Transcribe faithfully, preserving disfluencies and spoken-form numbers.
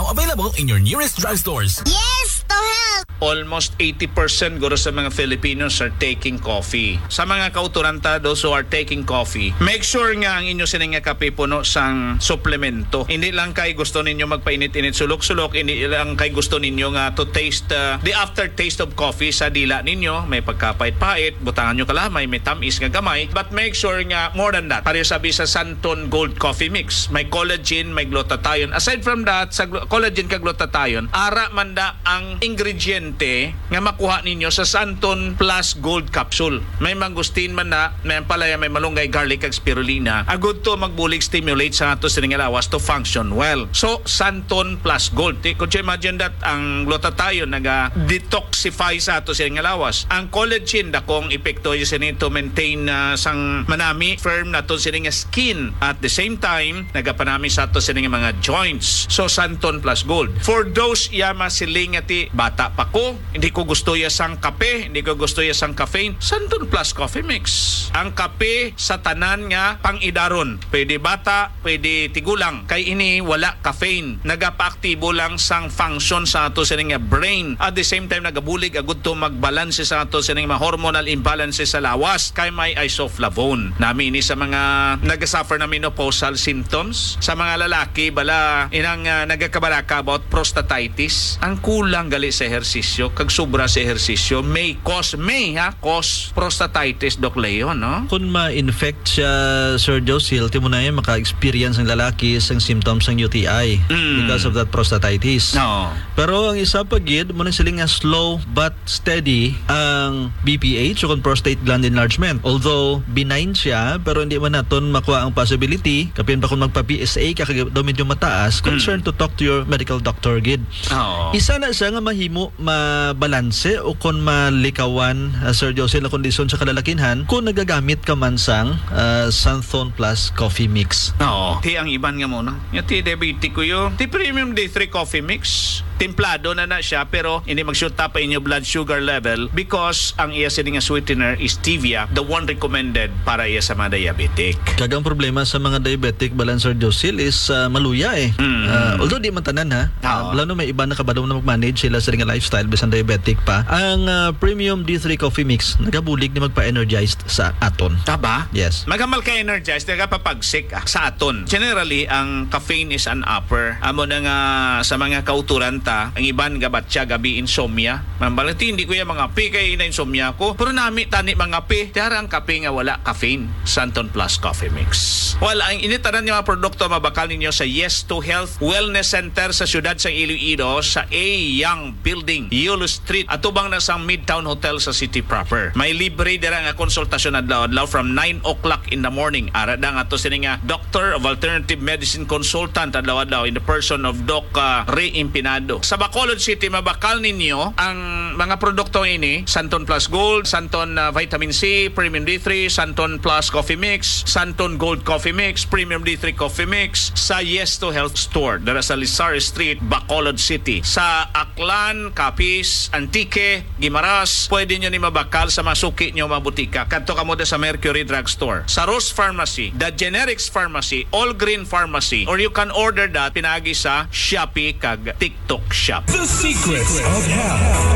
Now available in your nearest drugstores. Yes, to help! Almost eighty percent guro sa mga Filipinos are taking coffee. Sa mga kauturanta, those who are taking coffee, make sure nga ang inyo sining nga kape puno sang suplemento. Hindi lang kay gusto ninyo magpainit-init sulok-sulok, hindi lang kay gusto ninyo nga to taste uh, the aftertaste of coffee sa dila ninyo. May pagkapait-pait, butangan nyo kalamay, may tamis nga gamay. But make sure nga more than that. Pare sabi sa Santon Gold Coffee Mix, may collagen, may glutathione. Aside from that, sa collagen kag glutathione, ara manda ang ingredient nga makuha ninyo sa Santon Plus Gold Capsule. May mangustin man na, may palaya, may malunggay, garlic, ag spirulina. Agud to magbulig stimulate sa ato sining lawas to function well. So, Santon Plus Gold. Could you imagine that ang glutathione naga-detoxify sa ato sining lawas. Ang collagen dakong epekto yun sining to maintain uh, sang manami, firm na to sining skin. At the same time, nagapanami sa ato sining mga joints. So, Santon Plus Gold. For those yama siling ati bata pa ko, hindi ko gusto ya sang kape, hindi ko gusto ya sang caffeine, Santon Plus Coffee Mix. Ang kape sa tanan nga pang-idaron. Pwede bata, pwede tigulang. Kay ini wala caffeine. Nagapa-aktibo lang sang function sa ato sa nga brain. At the same time nagabulig agud to magbalanse sa ato sa nga hormonal imbalance sa lawas. Kay may isoflavone. Nami ini sa mga nagasuffer na menopausal symptoms. Sa mga lalaki bala inang uh, nagakabalaka about prostatitis. Ang kulang gali sa ehersisyo, kag sobra sa ehersisyo, may cause, may ha, cause prostatitis, Doc Leo, no? Kung ma-infect siya, Sir Josil, timo na yan maka-experience ng lalaki sa symptoms ng U T I mm. because of that prostatitis. No. Pero ang isa pa gid, mo na sila nga slow but steady ang B P H o prostate gland enlargement. Although benign siya, pero hindi man naton makuha ang possibility, kapin pa kung magpa-P S A ka kag daw medyo mataas, concern mm. to talk to your medical doctor gid. Oh. Isa na siya nga mahimo mabalanse o kung malikawan, uh, Sir Josel, na kondisyon sa kalalakinhan kung nagagamit ka man sang uh, Santon Plus Coffee Mix. Oo. Ti ang iban nga muna. Yung ti diabetic ko yun. Ti Premium D three Coffee Mix. Templado na na siya pero hindi mag-shoot up in your blood sugar level because ang iya sining nga sweetener is stevia, the one recommended para iya sa mga diabetic. Kagang problema sa mga diabetic, Balancer Josil, is uh, maluya eh. Mm. Uh, although di man tanan ha. Uh, lalo may iba na kabadaw na mag-manage sila sa ring lifestyle bisan diabetic pa. Ang uh, Premium D three Coffee Mix nagabulig ni magpa-energized sa aton. Taba? Yes. Magamal ka energized, nagapapagsik ah, sa aton. Generally, ang caffeine is an upper. Amo na nga sa mga kauturanta, ang iban gabat siya gabi insomnia. Mambalati, hindi ko yung mga api kay na insomnia ko. Pero nami tani mga api. Tiyara ang kape nga wala caffeine. Santon Plus Coffee Mix. Well, ang initanan yung mga produkto mabakal ninyo sa Yes to Health Wellness Center sa siyudad sa Iloilo sa A. Young Building, Yulo Street. Atubang na sa Midtown Hotel sa city proper. May libre dira nga konsultasyon adlaw-adlaw from nine o'clock in the morning. Ara da nga to sini nga Doctor of Alternative Medicine Consultant adlaw-adlaw in the person of Doc uh, Ray Impinado. Sa Bacolod City, mabakal ninyo ang mga produkto ini, Santon Plus Gold, Santon uh, Vitamin C, Premium D three, Santon Plus Coffee Mix, Santon Gold Coffee Mix, Premium D three Coffee Mix sa Yes to Health Store dara sa Lizar Street, Bacolod City. Sa Aklan, Capiz, Antique, Guimaras, pwede nyo ni mabakal sa masuki nyo mabutika. Kadto kamo sa Mercury Drug Store, sa Rose Pharmacy, The Generics Pharmacy, All Green Pharmacy, or you can order that pinagi sa Shopee kag TikTok Shop. The secrets of health.